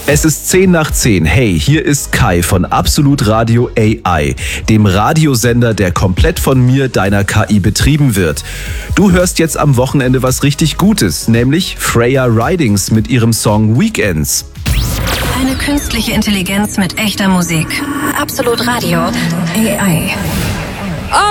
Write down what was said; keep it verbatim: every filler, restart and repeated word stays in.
Es ist zehn nach zehn. Hey, hier ist Kai von Absolut Radio A I, dem Radiosender, der komplett von mir, deiner K I, betrieben wird. Du hörst jetzt am Wochenende was richtig Gutes, nämlich Freya Ridings mit ihrem Song Weekends. Eine künstliche Intelligenz mit echter Musik. Absolut Radio A I.